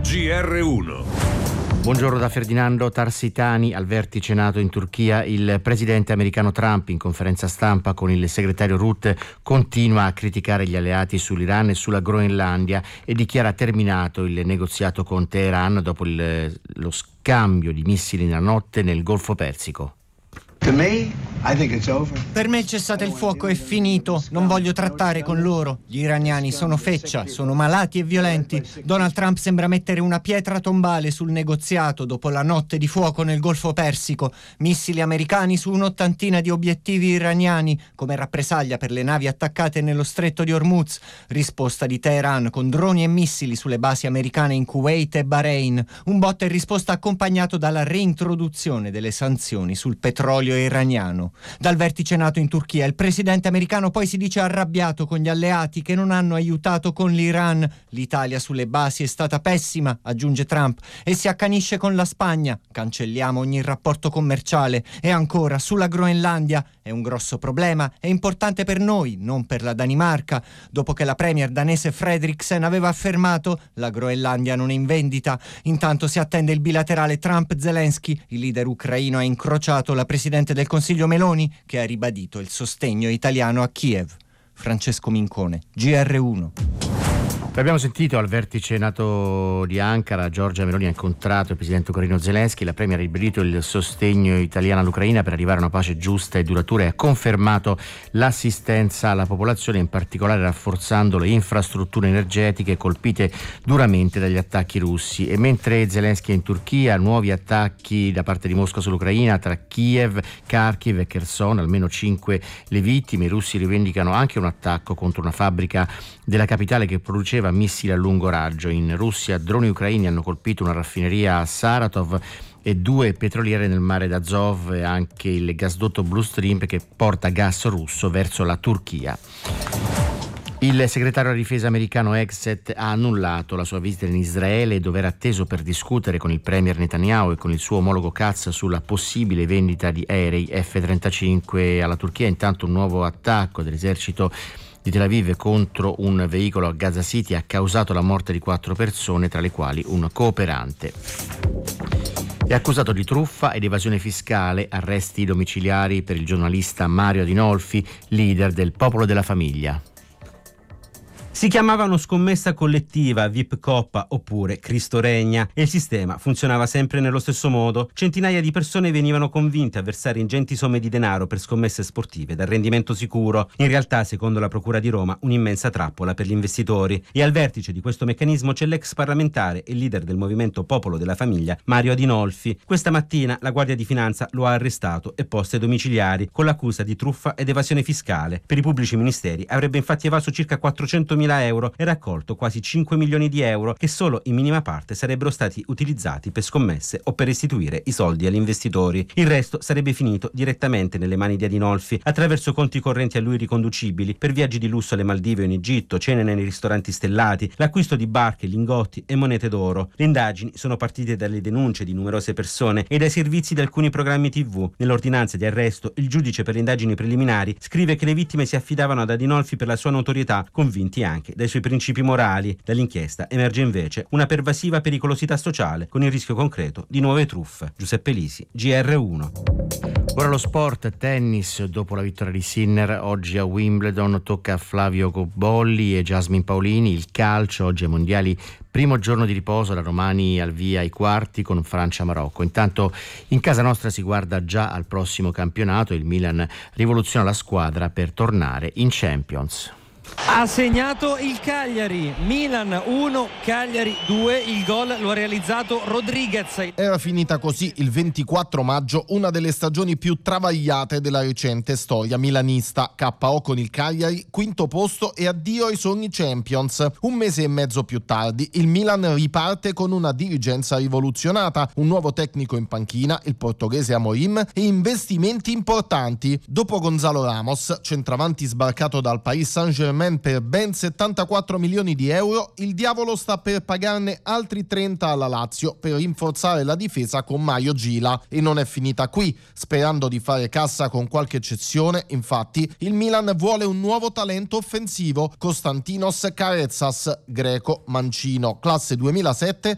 GR1. Buongiorno da Ferdinando Tarsitani. Al vertice NATO in Turchia il presidente americano Trump, in conferenza stampa con il segretario Rutte, continua a criticare gli alleati sull'Iran e sulla Groenlandia e dichiara terminato il negoziato con Teheran dopo lo scambio di missili nella notte nel Golfo Persico. Per me il cessate il fuoco è finito, non voglio trattare con loro. Gli iraniani sono feccia, sono malati e violenti. Donald Trump sembra mettere una pietra tombale sul negoziato dopo la notte di fuoco nel Golfo Persico. Missili americani su un'ottantina di obiettivi iraniani come rappresaglia per le navi attaccate nello stretto di Hormuz. Risposta di Teheran con droni e missili sulle basi americane in Kuwait e Bahrain. Un botta e risposta accompagnato dalla reintroduzione delle sanzioni sul petrolio iraniano. Dal vertice NATO in Turchia il presidente americano poi si dice arrabbiato con gli alleati che non hanno aiutato con l'Iran. L'Italia sulle basi è stata pessima, aggiunge Trump, e si accanisce con la Spagna. Cancelliamo ogni rapporto commerciale. E ancora sulla Groenlandia è un grosso problema, è importante per noi, non per la Danimarca. Dopo che la premier danese Frederiksen aveva affermato la Groenlandia non è in vendita. Intanto si attende il bilaterale Trump-Zelensky. Il leader ucraino ha incrociato la presidente del Consiglio Meloni, che ha ribadito il sostegno italiano a Kiev. Francesco Mincone, GR1. L'abbiamo sentito al vertice NATO di Ankara. Giorgia Meloni ha incontrato il presidente ucraino Zelensky. La premier ha ribadito il sostegno italiano all'Ucraina per arrivare a una pace giusta e duratura e ha confermato l'assistenza alla popolazione, in particolare rafforzando le infrastrutture energetiche colpite duramente dagli attacchi russi. E mentre Zelensky è in Turchia, nuovi attacchi da parte di Mosca sull'Ucraina tra Kiev, Kharkiv e Kherson, almeno 5 le vittime. I russi rivendicano anche un attacco contro una fabbrica della capitale che produceva missili a lungo raggio. In Russia droni ucraini hanno colpito una raffineria a Saratov e 2 petroliere nel mare d'Azov e anche il gasdotto Blue Stream che porta gas russo verso la Turchia. Il segretario alla difesa americano Hegseth ha annullato la sua visita in Israele, dove era atteso per discutere con il premier Netanyahu e con il suo omologo Katz sulla possibile vendita di aerei F-35 alla Turchia. Intanto un nuovo attacco dell'esercito di Tel Aviv contro un veicolo a Gaza City ha causato la morte di 4 persone, tra le quali un cooperante. È accusato di truffa ed evasione fiscale, arresti domiciliari per il giornalista Mario Adinolfi, leader del Popolo della Famiglia. Si chiamavano scommessa collettiva, VIP Coppa oppure Cristo Regna e il sistema funzionava sempre nello stesso modo. Centinaia di persone venivano convinte a versare ingenti somme di denaro per scommesse sportive dal rendimento sicuro. In realtà, secondo la Procura di Roma, un'immensa trappola per gli investitori. E al vertice di questo meccanismo c'è l'ex parlamentare e leader del movimento Popolo della Famiglia, Mario Adinolfi. Questa mattina la Guardia di Finanza lo ha arrestato e poste domiciliari con l'accusa di truffa ed evasione fiscale. Per i pubblici ministeri avrebbe infatti evaso circa 400.000 euro e raccolto quasi 5 milioni di euro che solo in minima parte sarebbero stati utilizzati per scommesse o per restituire i soldi agli investitori. Il resto sarebbe finito direttamente nelle mani di Adinolfi attraverso conti correnti a lui riconducibili per viaggi di lusso alle Maldive o in Egitto, cene nei ristoranti stellati, l'acquisto di barche, lingotti e monete d'oro. Le indagini sono partite dalle denunce di numerose persone e dai servizi di alcuni programmi TV. Nell'ordinanza di arresto il giudice per le indagini preliminari scrive che le vittime si affidavano ad Adinolfi per la sua notorietà, convinti anche dai suoi principi morali. Dall'inchiesta emerge invece una pervasiva pericolosità sociale con il rischio concreto di nuove truffe. Giuseppe Lisi, GR1. Ora lo sport, tennis. Dopo la vittoria di Sinner oggi a Wimbledon tocca a Flavio Cobolli e Jasmine Paolini. Il calcio, oggi ai mondiali, primo giorno di riposo, la Romani al via ai quarti con Francia-Marocco. Intanto in casa nostra si guarda già al prossimo campionato. Il Milan rivoluziona la squadra per tornare in Champions. Ha segnato il Cagliari, Milan 1, Cagliari 2, il gol lo ha realizzato Rodriguez. Era finita così il 24 maggio una delle stagioni più travagliate della recente storia milanista. KO con il Cagliari, quinto posto e addio ai sogni Champions. Un mese e mezzo più tardi il Milan riparte con una dirigenza rivoluzionata, un nuovo tecnico in panchina, il portoghese Amorim, e investimenti importanti. Dopo Gonzalo Ramos, centravanti sbarcato dal Paris Saint-Germain per ben 74 milioni di euro, il diavolo sta per pagarne altri 30 alla Lazio per rinforzare la difesa con Mario Gila. E non è finita qui. Sperando di fare cassa con qualche cessione, infatti, il Milan vuole un nuovo talento offensivo, Konstantinos Karetsas, greco, mancino, classe 2007,